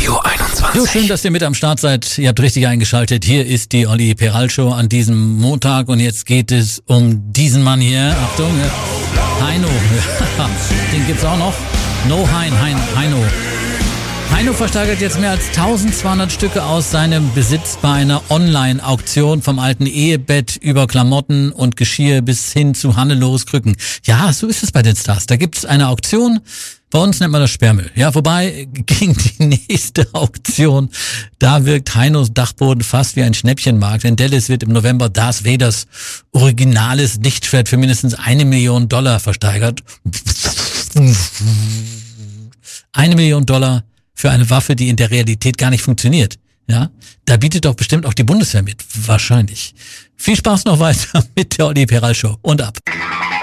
Studio 21. Jo, schön, dass ihr mit am Start seid. Ihr habt richtig eingeschaltet. Hier ist die Olli Peral Show an diesem Montag und jetzt geht es um diesen Mann hier. Achtung, Heino. Den gibt's auch noch. Heino. Heino versteigert jetzt mehr als 1200 Stücke aus seinem Besitz bei einer Online-Auktion, vom alten Ehebett über Klamotten und Geschirr bis hin zu Hannelores Krücken. Ja, so ist es bei den Stars. Da gibt's eine Auktion. Bei uns nennt man das Sperrmüll. Ja, wobei gegen die nächste Auktion, da wirkt Heinos Dachboden fast wie ein Schnäppchenmarkt. In Dallas wird im November Darth Vaders originales Lichtschwert für mindestens $1 Million versteigert. $1 Million für eine Waffe, die in der Realität gar nicht funktioniert. Ja, da bietet doch bestimmt auch die Bundeswehr mit. Wahrscheinlich. Viel Spaß noch weiter mit der Olli Peral Show. Und ab.